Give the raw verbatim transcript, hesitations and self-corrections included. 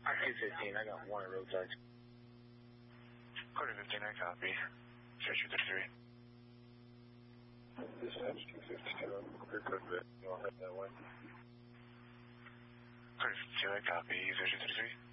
two fifteen, I got one roadside. Carter fifteen, I copy. Search two thirty-three. Dispatch two fifty-two, clear code bit. You all head that way. Carter fifty-two, I copy. Search two thirty-three.